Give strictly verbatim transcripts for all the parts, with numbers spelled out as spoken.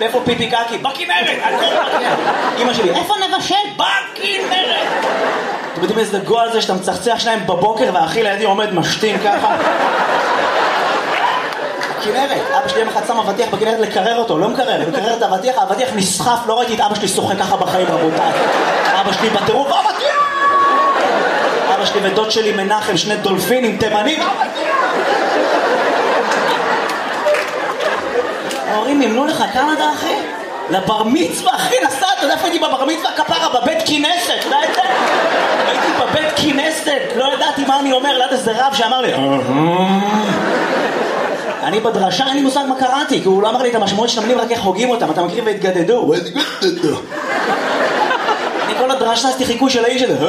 ואיפה פיפי קקי? בכנרת! אמא שלי, איפה נבשל? בכנרת! אתם יודעים איזה גועל זה שאתה מצחצח שניים בבוקר והאחי לידי עומד משתין ככה? בכנרת, אבא שלי יום אחד שם אבטיח בכנרת לקרר אותו, לא מקרר, לקרר את האבטיח, האבטיח נסחף, לא ראיתי את אבא שלי שוחק ככה בחיים רבותיי. אבא שלי בטירוף, אבטיח! אבא שלי ודוד שלי מנחם, שני דולפינים תימנים, ההורים מימנו לך קנדה אחי? לבר מצווה אחי, נסעת, אתה יודע איפה הייתי בבר מצווה כפרה? בבית כנסת, לא יודע? הייתי בבית כנסת, לא ידעתי מה אני אומר, ליד איזה רב שאמר לי אני בדרשה, אין לי מושג מה קראתי, כי הוא לא אמר לי את המשמעות של המילים, רק איך הוגים אותם, אתה מכיר והתגדדו. אני כל הדרשה עשיתי חיקוי של האיש הזה.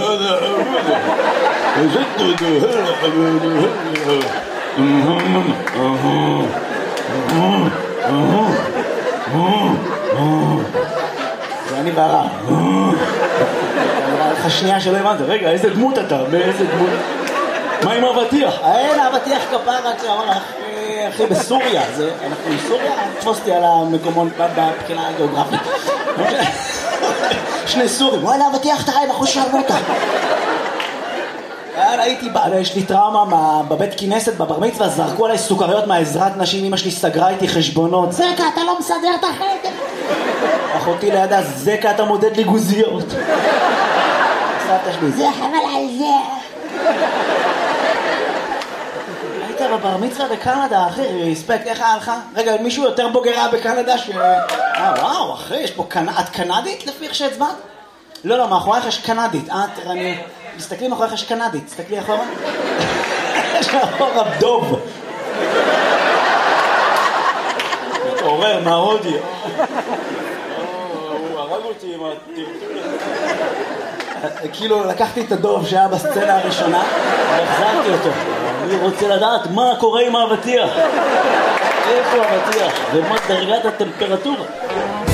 זה אני והרע. נראה לך שנייה שלא הבנת, רגע, איזה דמות אתה? באיזה דמות? מה עם אבטיח? אין, אבטיח כפר רק שאמר לך, אחי, בסוריה, אנחנו בסוריה? תפוסתי על המקומות בבחינה הגיאוגרפית. שני סורים, וואלה, אבטיח תראי בחוש שרמוטה. הייתי, יש לי טראומה בבית כנסת, בבר מצווה, זרקו עליי סוכריות מהעזרת נשים, אמא שלי סגרה איתי חשבונות. זקה, אתה לא מסדר את החדר. אחותי לידה, זקה, אתה מודד לי גוזיות. סבתא שלי, זה חבל על זה. היית בבר מצווה בקנדה, אחי, ריספקט, איך היה לך? רגע, מישהו יותר בוגרה בקנדה ש... אה, וואו, אחי, יש פה קנ... את קנדית לפי איך שהצבעת? לא, לא, מאחורייך יש קנדית. אה, תראה, אני... תסתכלי מאחורייך יש קנדית. תסתכלי אחורה. יש מאחורה דוב. מתעורר מההודי. הוא הרג אותי עם הטרטור. כאילו, לקחתי את הדוב שהיה בסצנה הראשונה, והחזרתי אותו. אני רוצה לדעת מה קורה עם האבטיח. איפה האבטיח? ומה דרגת הטמפרטורה?